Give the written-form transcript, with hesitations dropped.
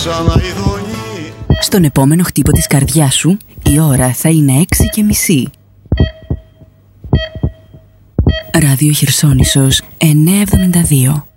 Στον επόμενο χτύπο της καρδιάς σου η ώρα θα είναι 6:30. Ράδιο Χερσόνησος 972.